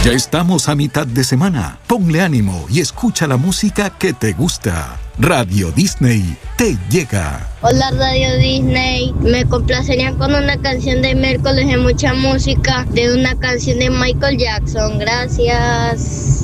Ya estamos a mitad de semana. Ponle ánimo y escucha la música que te gusta. Radio Disney te llega. Hola Radio Disney, me complacerían con una canción de miércoles de mucha música, de una canción de Michael Jackson. Gracias.